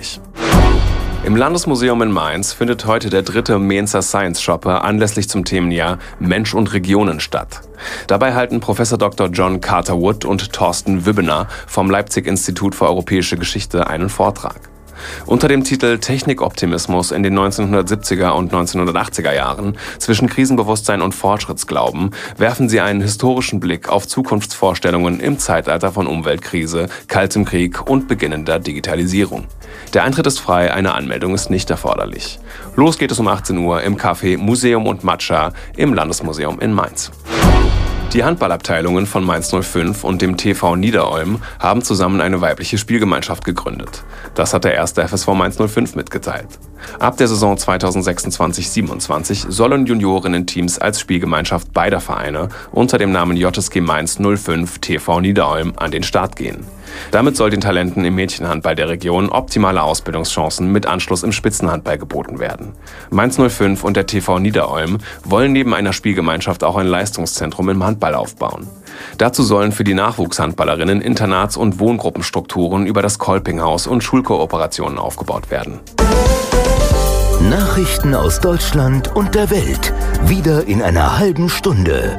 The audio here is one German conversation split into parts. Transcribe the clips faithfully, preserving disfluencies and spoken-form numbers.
zugänglich. Im Landesmuseum in Mainz findet heute der dritte Mainzer Science Shopper anlässlich zum Themenjahr Mensch und Regionen statt. Dabei halten Professor Doktor John Carter-Wood und Thorsten Wübbener vom Leipzig-Institut für Europäische Geschichte einen Vortrag. Unter dem Titel Technikoptimismus in den neunzehnhundertsiebziger und neunzehnhundertachtziger Jahren zwischen Krisenbewusstsein und Fortschrittsglauben werfen sie einen historischen Blick auf Zukunftsvorstellungen im Zeitalter von Umweltkrise, Kaltem Krieg und beginnender Digitalisierung. Der Eintritt ist frei, eine Anmeldung ist nicht erforderlich. Los geht es um achtzehn Uhr im Café Museum und Matcha im Landesmuseum in Mainz. Die Handballabteilungen von Mainz null fünf und dem T V Niederolm haben zusammen eine weibliche Spielgemeinschaft gegründet. Das hat der erste F S V Mainz null fünf mitgeteilt. Ab der Saison zweitausendsechsundzwanzig siebenundzwanzig sollen Juniorinnen-Teams als Spielgemeinschaft beider Vereine unter dem Namen J S G Mainz null fünf T V Niederolm an den Start gehen. Damit soll den Talenten im Mädchenhandball der Region optimale Ausbildungschancen mit Anschluss im Spitzenhandball geboten werden. Mainz null fünf und der T V Niederolm wollen neben einer Spielgemeinschaft auch ein Leistungszentrum im Handball aufbauen. Dazu sollen für die Nachwuchshandballerinnen Internats- und Wohngruppenstrukturen über das Kolpinghaus und Schulkooperationen aufgebaut werden. Nachrichten aus Deutschland und der Welt. Wieder in einer halben Stunde.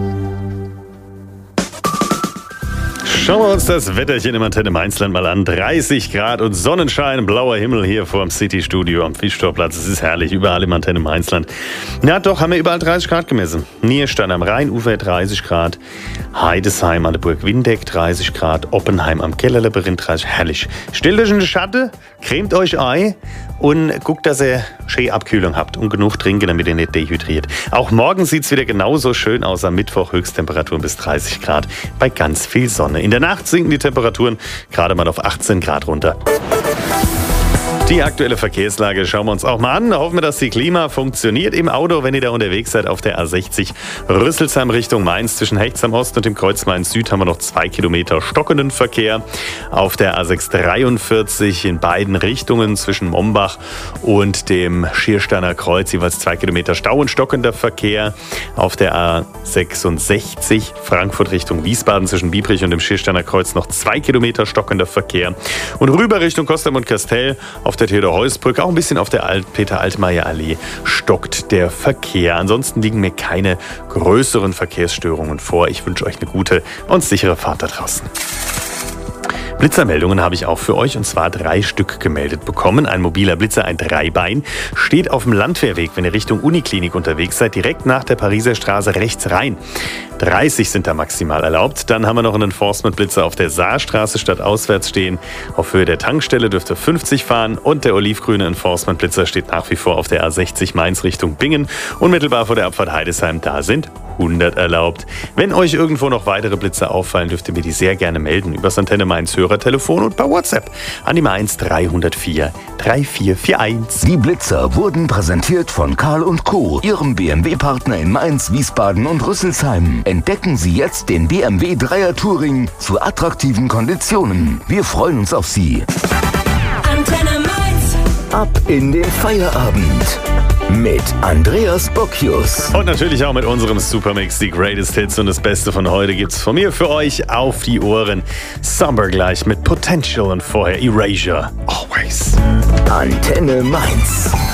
Schauen wir uns das Wetterchen im Antenne Mainzland mal an. dreißig Grad und Sonnenschein, blauer Himmel hier vor dem City-Studio am Fischtorplatz. Es ist herrlich, überall im Antenne Mainzland. Na doch, haben wir überall dreißig Grad gemessen. Nierstein am Rheinufer dreißig Grad, Heidesheim an der Burg Windeck dreißig Grad, Oppenheim am Kellerlabyrinth dreißig. Herrlich. Stellt euch in die Schatte, cremt euch ein und guckt, dass ihr schöne Abkühlung habt und genug trinken, damit ihr nicht dehydriert. Auch morgen sieht es wieder genauso schön aus. Am Mittwoch Höchsttemperaturen bis dreißig Grad bei ganz viel Sonne. In der Nacht sinken die Temperaturen gerade mal auf achtzehn Grad runter. Die aktuelle Verkehrslage schauen wir uns auch mal an. Hoffen wir, dass die Klima funktioniert im Auto, wenn ihr da unterwegs seid auf der A sechzig Rüsselsheim Richtung Mainz. Zwischen Hechts am Ost und dem Kreuz Mainz Süd haben wir noch zwei Kilometer stockenden Verkehr. Auf der A sechs dreiundvierzig in beiden Richtungen zwischen Mombach und dem Schiersteiner Kreuz jeweils zwei Kilometer Stau und stockender Verkehr. Auf der A sechsundsechzig Frankfurt Richtung Wiesbaden zwischen Biebrich und dem Schiersteiner Kreuz noch zwei Kilometer stockender Verkehr. Und rüber Richtung Kostermund-Kastell auf der Theodor-Heuss-Brücke, auch ein bisschen auf der Alt- Peter-Altmaier-Allee stockt der Verkehr. Ansonsten liegen mir keine größeren Verkehrsstörungen vor. Ich wünsche euch eine gute und sichere Fahrt da draußen. Blitzermeldungen habe ich auch für euch, und zwar drei Stück gemeldet bekommen. Ein mobiler Blitzer, ein Dreibein, steht auf dem Landwehrweg, wenn ihr Richtung Uniklinik unterwegs seid, direkt nach der Pariser Straße rechts rein. dreißig sind da maximal erlaubt. Dann haben wir noch einen Enforcement-Blitzer auf der Saarstraße statt auswärts stehen. Auf Höhe der Tankstelle dürft ihr fünfzig fahren, und der olivgrüne Enforcement-Blitzer steht nach wie vor auf der A sechzig Mainz Richtung Bingen. Unmittelbar vor der Abfahrt Heidesheim, da sind hundert erlaubt. Wenn euch irgendwo noch weitere Blitzer auffallen, dürft ihr mir die sehr gerne melden. Übers Antenne Mainz Hörertelefon und per WhatsApp an die Mainz drei null vier drei vier vier eins. Die Blitzer wurden präsentiert von Karl und Co., ihrem B M W-Partner in Mainz, Wiesbaden und Rüsselsheim. Entdecken Sie jetzt den B M W Dreier Touring zu attraktiven Konditionen. Wir freuen uns auf Sie. Antenne Mainz. Ab in den Feierabend mit Andreas Bocchius. Und natürlich auch mit unserem Supermix, die Greatest Hits, und das Beste von heute gibt's von mir für euch auf die Ohren. Summer gleich mit Potential und vorher Erasure. Always. Antenne Mainz.